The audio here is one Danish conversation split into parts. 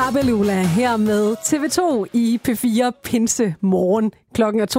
Babelula her med TV2 i P4 Pinse Morgen. Klokken er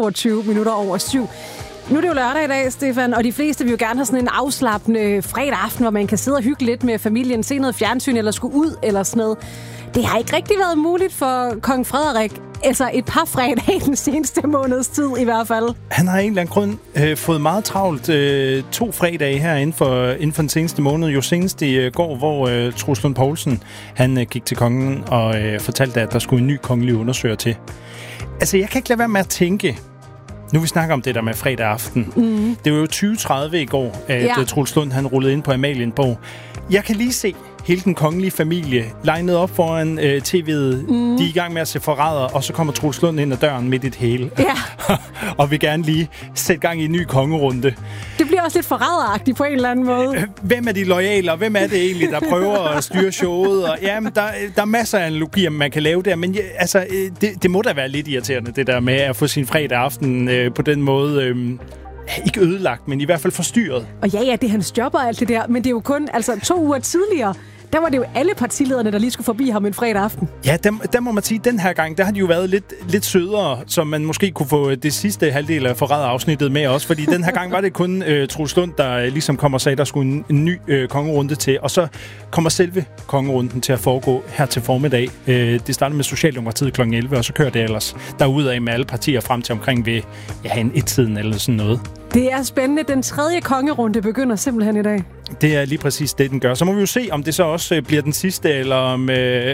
7:22. Nu er det jo lørdag i dag, Stefan, og de fleste vil jo gerne have sådan en afslappende fredag aften, hvor man kan sidde og hygge lidt med familien, se noget fjernsyn eller skulle ud eller sådan noget. Det har ikke rigtig været muligt for kong Frederik. Altså et par fredage den seneste måneds tid i hvert fald. Han har af en eller anden grund fået meget travlt 2 fredage her inden for den seneste måned. Jo senest i går, hvor Troels Lund Poulsen han gik til kongen og fortalte, at der skulle en ny kongelig undersøger til. Altså, jeg kan ikke lade være med at tænke, nu vi snakker om det der med fredag aften. Det var jo 20:30 i går, at Troels Lund han rullede ind på Amalienborg. Jeg kan lige se hele den kongelige familie legnet op foran tv'et. De er i gang med at se Forræder, og så kommer Troels Lund ind ad døren midt i det hele. Ja. Og vil gerne lige sætte gang i en ny kongerunde. Det bliver også lidt forræderagtigt på en eller anden måde. Hvem er de loyale, og hvem er det egentlig, der prøver at styre showet? Og, jamen, der er masser af analogier, man kan lave der, men altså, det må da være lidt irriterende, det der med at få sin fredag aften på den måde... ikke ødelagt, men i hvert fald forstyrret. Og ja, det er hans job og alt det der, men det er jo kun 2 uger tidligere, der var det jo alle partilederne, der lige skulle forbi ham en fredag aften. Ja, der må man sige, den her gang, der har de jo været lidt sødere, så man måske kunne få det sidste halvdel af Forræder-afsnittet med også, fordi den her gang var det kun Troels Lund, der ligesom kom og sagde, der skulle en ny kongerunde til, og så kommer selve kongerunden til at foregå her til formiddag. Det startede med Socialdemokratiet kl. 11, og så kører det ellers derudad med alle partier frem til omkring ved en 1-tiden eller sådan noget. Det er spændende. Den 3. kongerunde begynder simpelthen i dag. Det er lige præcis det, den gør. Så må vi jo se, om det så også bliver den sidste, eller om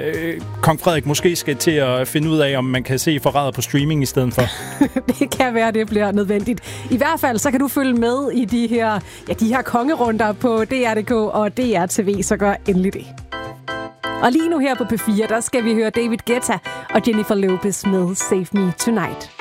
kong Frederik måske skal til at finde ud af, om man kan se Forræder på streaming i stedet for. Det kan være, det bliver nødvendigt. I hvert fald, så kan du følge med i de her kongerunder på DR.dk og DR.tv, så gør endelig det. Og lige nu her på P4, der skal vi høre David Guetta og Jennifer Lopez med Save Me Tonight.